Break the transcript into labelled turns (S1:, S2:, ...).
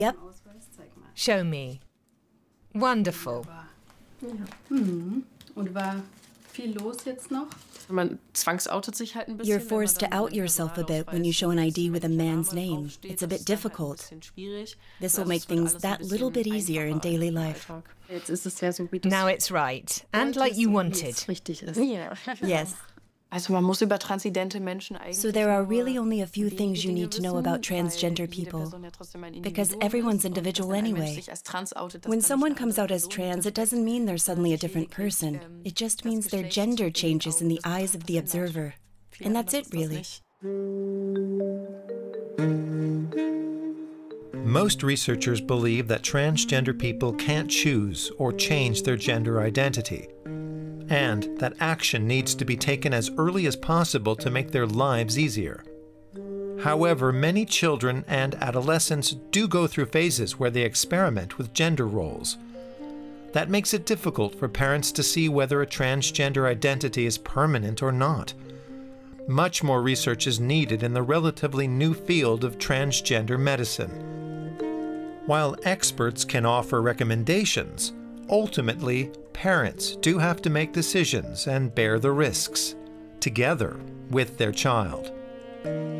S1: Yep.
S2: Show me. Wonderful.
S3: Und war viel los jetzt noch? Man zwangsoutet sich halt ein bisschen.
S1: You're forced to out yourself a bit when you show an ID with a man's name. It's a bit difficult. This will make things that little bit easier in daily life.
S3: Jetzt ist es ja so, wie das
S2: Now it's right, and like you wanted.
S3: richtig ist.
S1: Yes.
S3: Also man muss über transidente Menschen eigentlich.
S1: So there are really only a few things you need to know about transgender people, because everyone's individual anyway. When someone comes out as trans, it doesn't mean they're suddenly a different person. It just means their gender changes in the eyes of the observer. And that's it, really.
S4: Most researchers believe that transgender people can't choose or change their gender identity, and that action needs to be taken as early as possible to make their lives easier. However, many children and adolescents do go through phases where they experiment with gender roles. That makes it difficult for parents to see whether a transgender identity is permanent or not. Much more research is needed in the relatively new field of transgender medicine. While experts can offer recommendations, ultimately, parents do have to make decisions and bear the risks, together with their child.